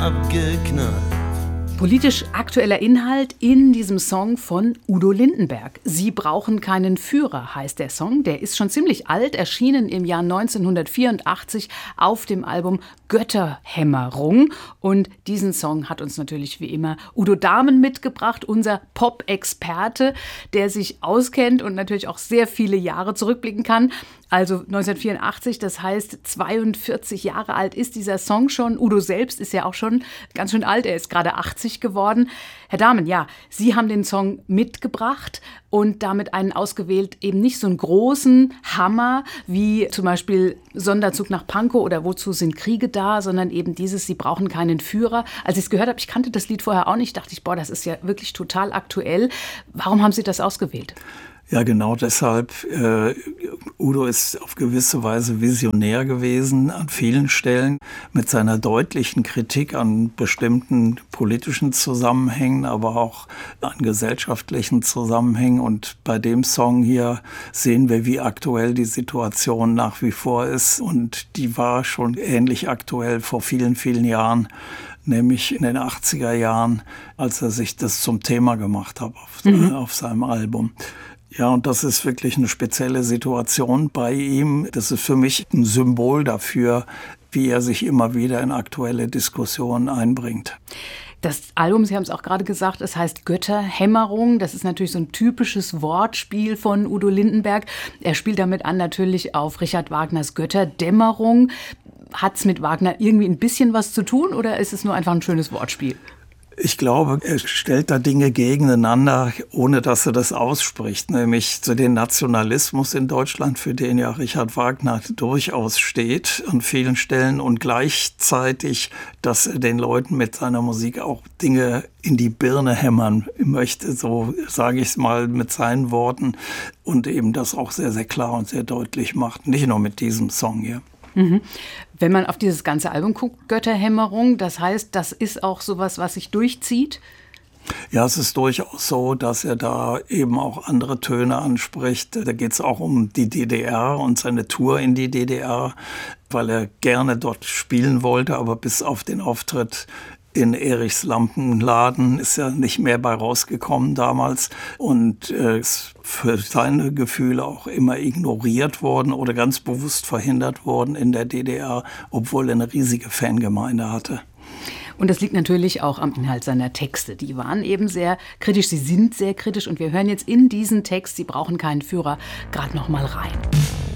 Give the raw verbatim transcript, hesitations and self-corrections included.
abgeknallt. Politisch aktueller Inhalt in diesem Song von Udo Lindenberg. Sie brauchen keinen Führer, heißt der Song. Der ist schon ziemlich alt, erschienen im Jahr neunzehnhundertvierundachtzig auf dem Album Götterhämmerung. Und diesen Song hat uns natürlich wie immer Udo Dahmen mitgebracht, unser Pop-Experte, der sich auskennt und natürlich auch sehr viele Jahre zurückblicken kann. Also neunzehnhundertvierundachtzig, das heißt zweiundvierzig Jahre alt ist dieser Song schon. Udo selbst ist ja auch schon ganz schön alt, er ist gerade achtzig geworden. Herr Dahmen, ja, Sie haben den Song mitgebracht und damit einen ausgewählt, eben nicht so einen großen Hammer wie zum Beispiel Sonderzug nach Pankow oder Wozu sind Kriege da, sondern eben dieses Sie brauchen keinen Führer. Als ich es gehört habe, ich kannte das Lied vorher auch nicht, dachte ich, boah, das ist ja wirklich total aktuell. Warum haben Sie das ausgewählt? Ja, genau deshalb. Äh, Udo ist auf gewisse Weise visionär gewesen an vielen Stellen mit seiner deutlichen Kritik an bestimmten politischen Zusammenhängen, aber auch an gesellschaftlichen Zusammenhängen. Und bei dem Song hier sehen wir, wie aktuell die Situation nach wie vor ist. Und die war schon ähnlich aktuell vor vielen, vielen Jahren. Nämlich in den achtziger Jahren, als er sich das zum Thema gemacht hat auf, mhm. auf seinem Album. Ja, und das ist wirklich eine spezielle Situation bei ihm. Das ist für mich ein Symbol dafür, wie er sich immer wieder in aktuelle Diskussionen einbringt. Das Album, Sie haben es auch gerade gesagt, es heißt Götterhämmerung. Das ist natürlich so ein typisches Wortspiel von Udo Lindenberg. Er spielt damit an natürlich auf Richard Wagners Götterdämmerung. Hat es mit Wagner irgendwie ein bisschen was zu tun oder ist es nur einfach ein schönes Wortspiel? Ich glaube, er stellt da Dinge gegeneinander, ohne dass er das ausspricht. Nämlich so den Nationalismus in Deutschland, für den ja Richard Wagner durchaus steht an vielen Stellen. Und gleichzeitig, dass er den Leuten mit seiner Musik auch Dinge in die Birne hämmern möchte. So sage ich es mal mit seinen Worten. Und eben das auch sehr, sehr klar und sehr deutlich macht. Nicht nur mit diesem Song hier. Mhm. Wenn man auf dieses ganze Album guckt, Götterhämmerung, das heißt, das ist auch sowas, was sich durchzieht? Ja, es ist durchaus so, dass er da eben auch andere Töne anspricht. Da geht es auch um die D D R und seine Tour in die D D R, weil er gerne dort spielen wollte, aber bis auf den Auftritt in Erichs Lampenladen ist ja nicht mehr bei rausgekommen damals und äh, ist für seine Gefühle auch immer ignoriert worden oder ganz bewusst verhindert worden in der D D R, obwohl er eine riesige Fangemeinde hatte. Und das liegt natürlich auch am Inhalt seiner Texte. Die waren eben sehr kritisch, sie sind sehr kritisch und wir hören jetzt in diesen Text, Sie brauchen keinen Führer, gerade noch mal rein.